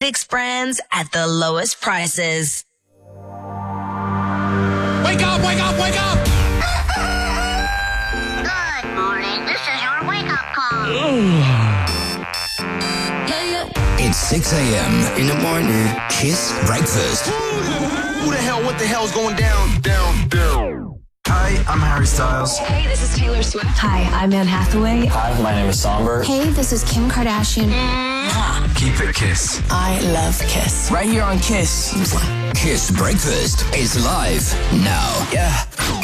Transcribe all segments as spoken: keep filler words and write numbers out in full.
Fix brands at the lowest prices. Wake up, wake up, wake up! Good morning. This is your wake-up call. It's six a.m. in the morning. Kiss Breakfast. Who the hell, what the hell's going down, down, down? Hi, I'm Harry Styles. Hey, this is Taylor Swift. Hi, I'm Anne Hathaway. Hi, my name is Somber. Hey, this is Kim Kardashian. Keep it Kiss. I love Kiss. Right here on Kiss. Kiss Breakfast is live now. Yeah.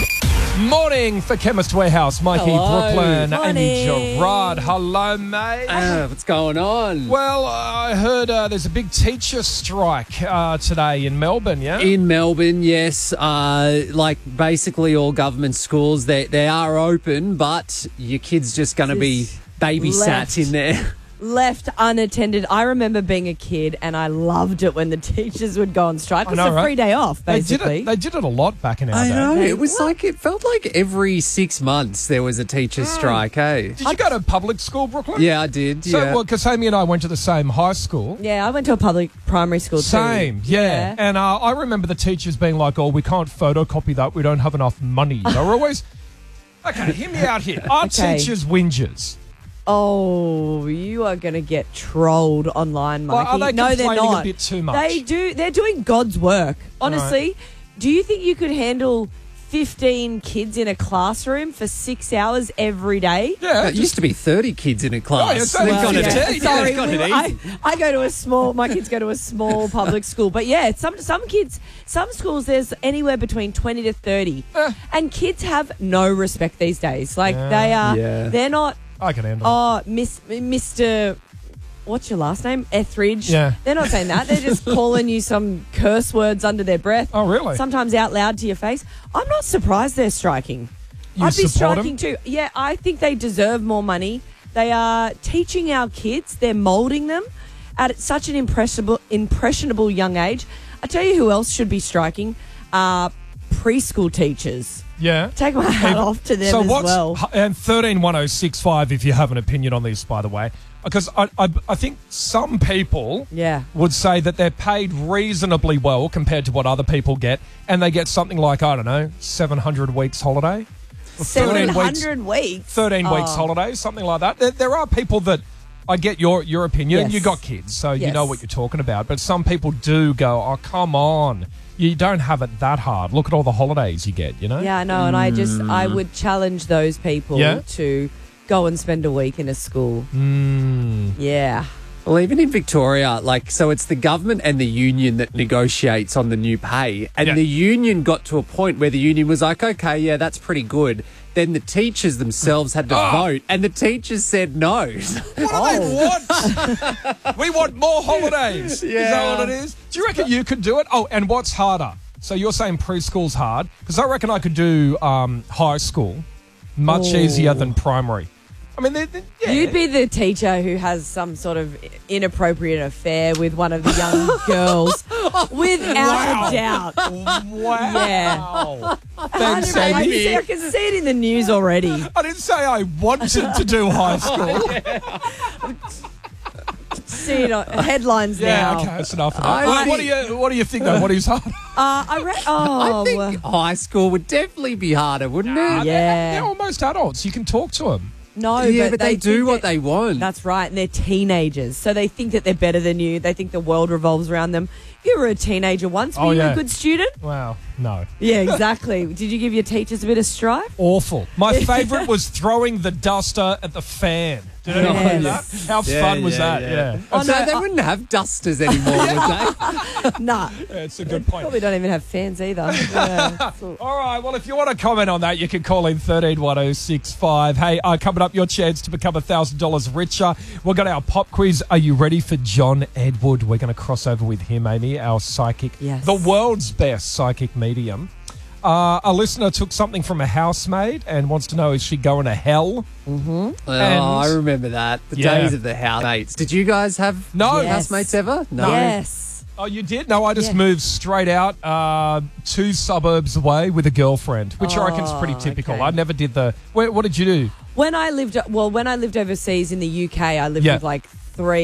Morning for Chemist Warehouse. Mikey, Hello. Brooklyn, Morning. Amy Gerard. Hello, mate. Uh, what's going on? Well, uh, I heard uh, there's a big teacher strike uh, today in Melbourne, yeah? In Melbourne, yes. Uh, like basically all government schools, they, they are open, but your kid's just going to be babysat left. in there. Left unattended. I remember being a kid and I loved it when the teachers would go on strike. It was I know, a right? free day off, basically. They did, it, they did it a lot back in our I day. know. It was like, it felt like every six months there was a teacher's strike, hey? Did you go to public school, Brooklyn? Yeah, I did, So, yeah. well, because Amy and I went to the same high school. Yeah, I went to a public primary school too. Same, yeah. Yeah. And uh, I remember the teachers being like, oh, we can't photocopy that. We don't have enough money. They were always... Okay, hear me out here. Are Okay. teachers whingers? Oh, you are going to get trolled online, Well, Mikey. are they no, they're complaining a not. bit too much? They do. They're doing God's work. Honestly, Right. do you think you could handle fifteen kids in a classroom for six hours every day? Yeah. It used to be thirty kids in a class. Oh, yeah, so They've well, got it- yeah. yeah, Sorry, they've got we- it I, easy. I go to a small. My kids go to a small public school, but yeah, some some kids, some schools there's anywhere between twenty to thirty, Eh. and kids have no respect these days. Like they are, Yeah. they're not. I can handle it. Oh, Miss Mister What's your last name? Etheridge. Yeah. They're not saying that. They're just calling you some curse words under their breath. Oh, really? Sometimes out loud to your face. I'm not surprised they're striking. You I'd be support 'em? striking too. Yeah, I think they deserve more money. They are teaching our kids. They're moulding them at such an impressionable, impressionable young age. I tell you who else should be striking? Uh, preschool teachers. Yeah. Take my hat Hey, off to them so as what's, well. And thirteen one oh six five if you have an opinion on this, by the way. Because I, I, I think some people Yeah. would say that they're paid reasonably well compared to what other people get, and they get something like, I don't know, seven hundred weeks holiday? Or Seven thirteen weeks, hundred weeks. thirteen weeks Oh. holiday, something like that. There, there are people that, I get your, your opinion, Yes. you got kids, so you Yes. know what you're talking about, but some people do go, oh, come on. You don't have it that hard. Look at all the holidays you get, you know? Yeah, I know, and I just I would challenge those people Yeah? to go and spend a week in a school. Mm. Yeah. Well, even in Victoria, like, so it's the government and the union that negotiates on the new pay. And Yeah. the union got to a point where the union was like, okay, yeah, that's pretty good. Then the teachers themselves had to Oh. vote, and the teachers said no. What do they want? We want more holidays. Is that Yeah. what it is? Do you reckon you could do it? Oh, and what's harder? So you're saying preschool's hard? Because I reckon I could do um, high school much Oh. easier than primary. I mean, they're, they're, yeah. You'd be the teacher who has some sort of inappropriate affair with one of the young girls, without Wow. a doubt. Wow. Thanks, I, Amy. see, I can see it in the news already. I didn't say I wanted to do high school. See it on headlines Yeah, now. okay, that's enough of that. I Well, what, do think- you, what do you think, though? What is hard? Uh, I re- oh, I think high school would definitely be harder, wouldn't it? yeah. They're almost adults. You can talk to them. No, yeah, but, they, think do what that- they want. That's right, and they're teenagers, so they think that they're better than you. They think the world revolves around them. You were a teenager once. Were Oh, you yeah. a good student? Wow, no. Yeah, exactly. Did you give your teachers a bit of strife? Awful. My favourite was throwing the duster at the fan. Did anyone do Yes. that? How Yeah, fun was yeah, that? yeah. Yeah. Oh, so no, they I- wouldn't have dusters anymore, would they? Nah. Yeah, it's a good point. Probably don't even have fans either. Yeah. All right, well, if you want to comment on that, you can call in thirteen one oh six five. Hey, uh, coming up, your chance to become one thousand dollars richer. We've got our pop quiz. Are you ready for John Edward? We're going to cross over with him, Amy, our psychic, Yes. the world's best psychic medium. Uh, a listener took something from a housemaid and wants to know, is she going to hell? Oh, And- I remember that. The Yeah. days of the housemates. Did you guys have No. Yes. housemates ever? No. Yes. Oh, you did? No, I just Yeah. moved straight out uh, two suburbs away with a girlfriend, which I reckon is pretty Oh, typical. okay. I never did the... Where, what did you do? When I lived, well, when I lived overseas in the U K, I lived Yeah. with like three of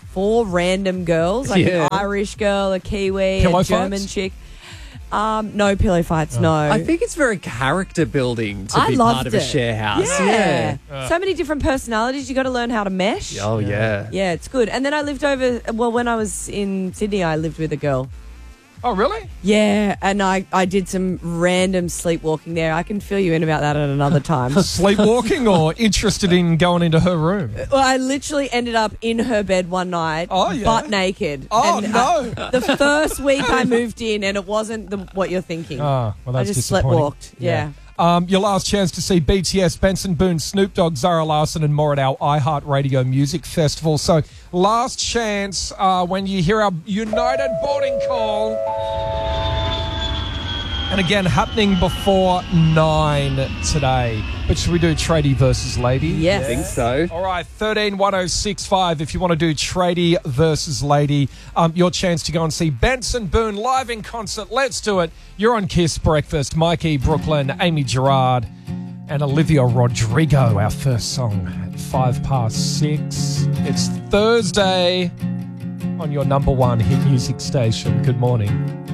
four random girls, like Yeah. an Irish girl, a Kiwi, Pillow a German fights? chick. Um, no pillow fights, no. I think it's very character building to I be loved part of it. a share house. Yeah. Yeah. So many different personalities. You got to learn how to mesh. Oh, yeah. Yeah, it's good. And then I lived over, well, when I was in Sydney, I lived with a girl. Oh, really? Yeah, and I, I did some random sleepwalking there. I can fill you in about that at another time. Sleepwalking or interested in going into her room? Well, I literally ended up in her bed one night, Oh, yeah. butt naked. Oh, and, no. uh, the first week I moved in, and it wasn't the, what you're thinking. Oh, well, I that's just disappointing. sleepwalked. Yeah. Um, your last chance to see B T S, Benson Boone, Snoop Dogg, Zara Larsson, and more at our iHeartRadio Music Festival. So, last chance uh, when you hear our United boarding call. And again, happening before nine today. But should we do tradie versus lady? Yes. I think so. All right, thirteen one oh six five. If you want to do tradie versus lady, um, your chance to go and see Benson Boone live in concert. Let's do it. You're on Kiss Breakfast. Mikey, Brooklyn, Amy Gerard, and Olivia Rodrigo. Our first song at five past six. It's Thursday on your number one hit music station. Good morning.